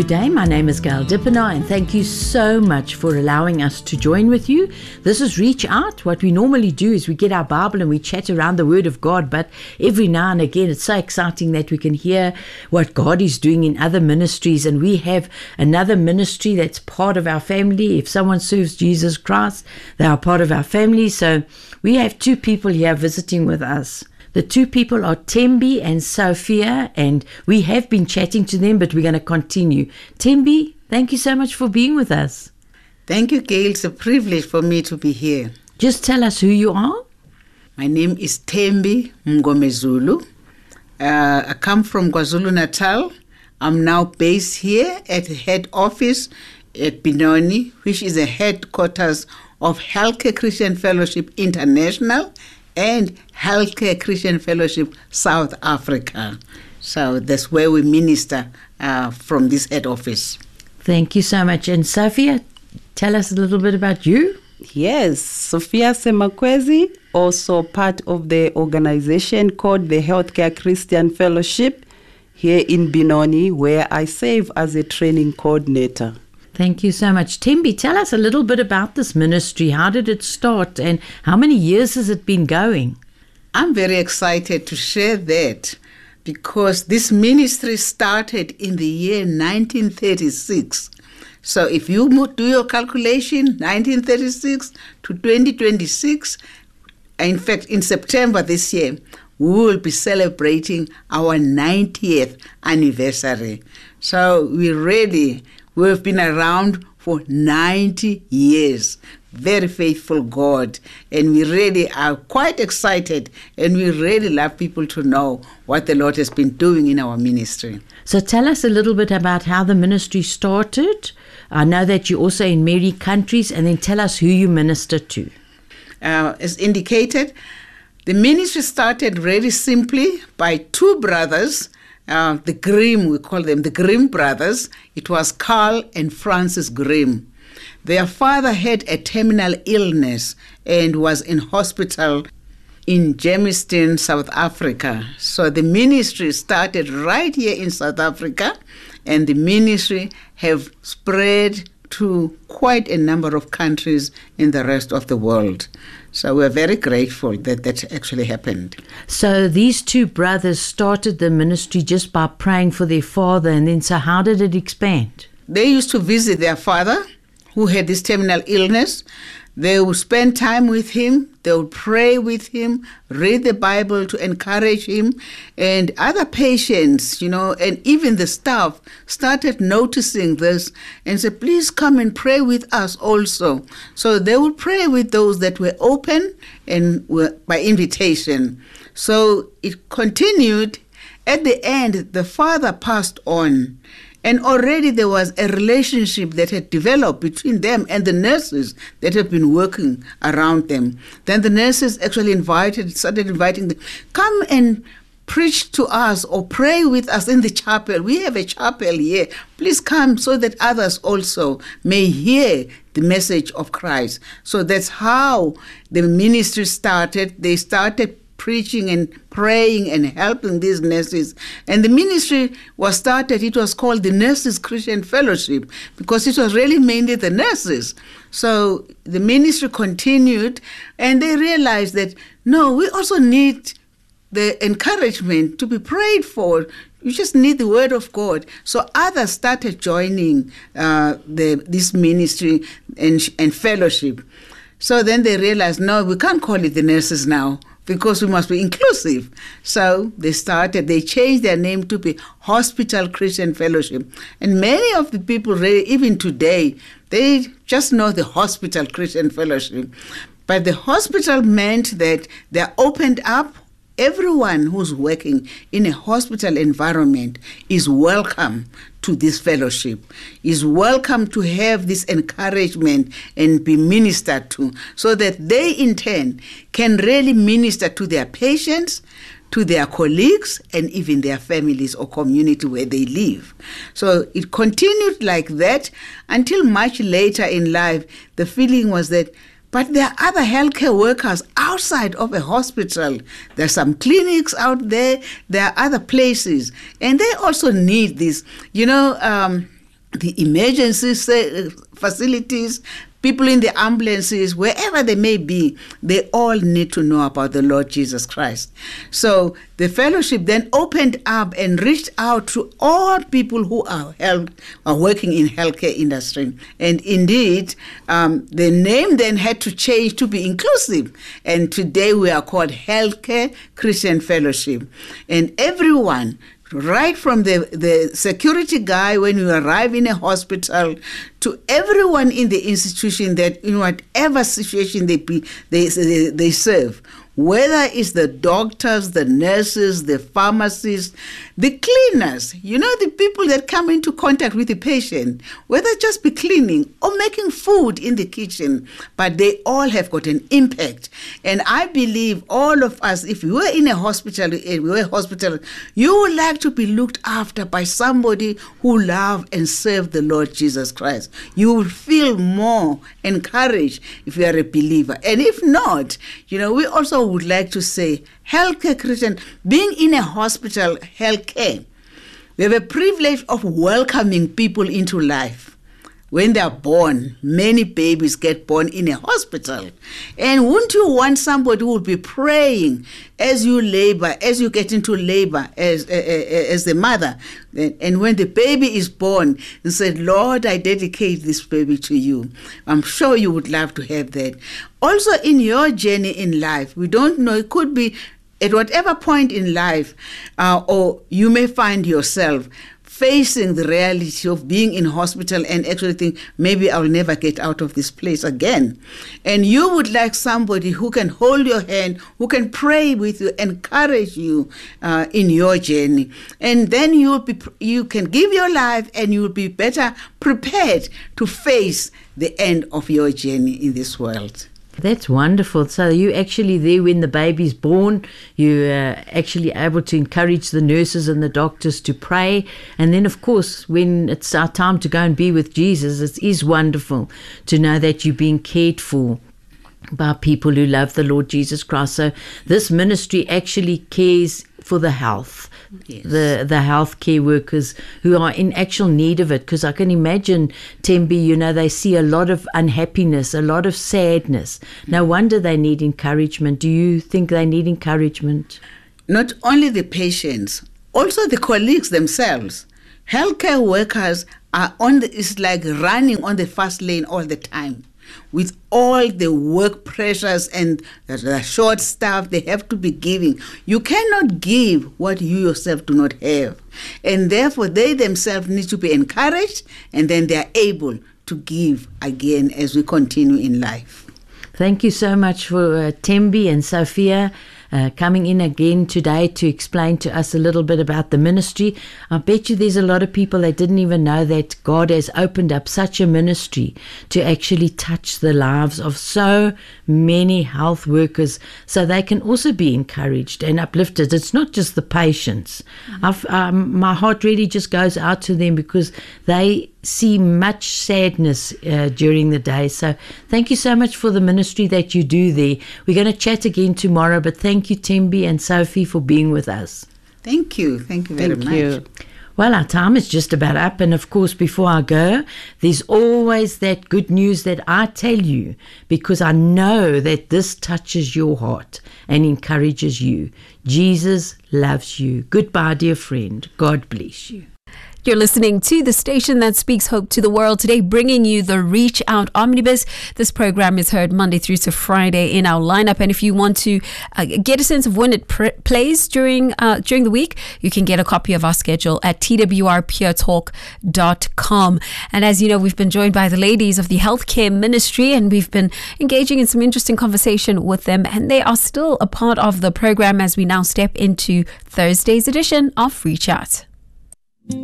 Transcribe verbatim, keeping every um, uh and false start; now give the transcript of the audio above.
Good day, my name is Gail Dippenaar, and thank you so much for allowing us to join with you. This is Reach Out. What we normally do is we get our Bible and we chat around the Word of God, but every now and again it's so exciting that we can hear what God is doing in other ministries, and we have another ministry that's part of our family. If someone serves Jesus Christ, they are part of our family. So we have two people here visiting with us. The two people are Thembi and Sophia, and we have been chatting to them, but we're going to continue. Thembi, thank you so much for being with us. Thank you, Gail. It's a privilege for me to be here. Just tell us who you are. My name is Thembi Mngomezulu. Uh, I come from KwaZulu-Natal. I'm now based here at the head office at Benoni, which is the headquarters of Healthcare Christian Fellowship International and Healthcare Christian Fellowship South Africa. So that's where we minister uh, from this head office. Thank you so much. And Sophia, tell us a little bit about you. Yes, Sophia Semakwezi, also part of the organization called the Healthcare Christian Fellowship here in Benoni, where I serve as a training coordinator. Thank you so much. Thembi, tell us a little bit about this ministry. How did it start and how many years has it been going? I'm very excited to share that because this ministry started in the year nineteen thirty-six. So if you do your calculation, nineteen thirty-six to twenty twenty-six, in fact, in September this year, we will be celebrating our ninetieth anniversary. So we really... We've been around for ninety years. Very faithful God. And we really are quite excited, and we really love people to know what the Lord has been doing in our ministry. So tell us a little bit about how the ministry started. I know that you're also in many countries, and then tell us who you minister to. Uh, as indicated, the ministry started very simply by two brothers. Uh, the Grimm, we call them the Grimm brothers. It was Carl and Francis Grimm. Their father had a terminal illness and was in hospital in Germiston, South Africa. So the ministry started right here in South Africa, and the ministry have spread to quite a number of countries in the rest of the world. So we're very grateful that that actually happened. So these two brothers started the ministry just by praying for their father, and then so how did it expand? They used to visit their father who had this terminal illness. They would spend time with him. They would pray with him, read the Bible to encourage him. And other patients, you know, and even the staff started noticing this and said, please come and pray with us also. So they would pray with those that were open and were by invitation. So it continued. At the end, the father passed on. And already there was a relationship that had developed between them and the nurses that had been working around them. Then the nurses actually invited, started inviting them, come and preach to us or pray with us in the chapel. We have a chapel here. Please come so that others also may hear the message of Christ. So that's how the ministry started. They started preaching and praying and helping these nurses. And the ministry was started, it was called the Nurses Christian Fellowship, because it was really mainly the nurses. So the ministry continued, and they realized that, no, we also need the encouragement to be prayed for. You just need the word of God. So others started joining uh, the, this ministry and, and fellowship. So then they realized, no, we can't call it the nurses now, because we must be inclusive. So they started, they changed their name to be Hospital Christian Fellowship. And many of the people, really, even today, they just know the Hospital Christian Fellowship. But the hospital meant that they opened up. Everyone who's working in a hospital environment is welcome to this fellowship, is welcome to have this encouragement and be ministered to, so that they in turn can really minister to their patients, to their colleagues, and even their families or community where they live. So it continued like that until much later in life. The feeling was that, but there are other healthcare workers outside of a hospital. There are some clinics out there. There are other places. And they also need this. You know, um, the emergency facilities, people in the ambulances, wherever they may be, they all need to know about the Lord Jesus Christ. So the fellowship then opened up and reached out to all people who are health, are working in healthcare industry. And indeed, um, the name then had to change to be inclusive. And today we are called Healthcare Christian Fellowship. And everyone, right from the, the security guy when you arrive in a hospital to everyone in the institution, that in whatever situation they be, they, they they serve, whether it's the doctors, the nurses, the pharmacists, the cleaners, you know, the people that come into contact with the patient, whether just be cleaning or making food in the kitchen, but they all have got an impact. And I believe all of us, if we were in a hospital, if we were a hospital, you would like to be looked after by somebody who love and serve the Lord Jesus Christ. You will feel more encouraged if you are a believer. And if not, you know, we also would like to say, healthcare Christian, being in a hospital, healthcare, we have a privilege of welcoming people into life. When they are born, many babies get born in a hospital. And wouldn't you want somebody who will be praying as you labor, as you get into labor as, uh, as the mother? And when the baby is born, you say, Lord, I dedicate this baby to you. I'm sure you would love to have that. Also in your journey in life, we don't know, it could be at whatever point in life, uh, or you may find yourself facing the reality of being in hospital and actually think, maybe I'll never get out of this place again. And you would like somebody who can hold your hand, who can pray with you, encourage you uh, in your journey. And then you'll be, you can give your life and you'll be better prepared to face the end of your journey in this world. That's wonderful. So you actually there when the baby's born, you're uh, actually able to encourage the nurses and the doctors to pray. And then, of course, when it's our time to go and be with Jesus, it is wonderful to know that you're being cared for by people who love the Lord Jesus Christ. So this ministry actually cares for the health, yes. the the healthcare workers who are in actual need of it. Because I can imagine, Tembi, you know, they see a lot of unhappiness, a lot of sadness. No wonder they need encouragement. Do you think they need encouragement? Not only the patients, also the colleagues themselves. Healthcare workers are on the, it's like running on the fast lane all the time. With all the work pressures and the short staff they have to be giving, you cannot give what you yourself do not have. And therefore, they themselves need to be encouraged, and then they are able to give again as we continue in life. Thank you so much for uh, Tembi and Sophia uh, coming in again today to explain to us a little bit about the ministry. I bet you there's a lot of people that didn't even know that God has opened up such a ministry to actually touch the lives of so many health workers so they can also be encouraged and uplifted. It's not just the patients. Mm-hmm. I've, um, my heart really just goes out to them because they see much sadness uh, during the day. So thank you so much for the ministry that you do there. We're going to chat again tomorrow, but thank you, Tembi and Sophie, for being with us. Thank you. Thank you very Thank much. you. Well, our time is just about up, and of course, before I go, there's always that good news that I tell you, because I know that this touches your heart and encourages you. Jesus loves you. Goodbye, dear friend. God bless you. You're listening to the station that speaks hope to the world today, bringing you the Reach Out Omnibus. This program is heard Monday through to Friday in our lineup. And if you want to uh, get a sense of when it pr- plays during uh, during the week, you can get a copy of our schedule at t w r pure talk dot com. And as you know, we've been joined by the ladies of the healthcare ministry, and we've been engaging in some interesting conversation with them. And they are still a part of the program as we now step into Thursday's edition of Reach Out.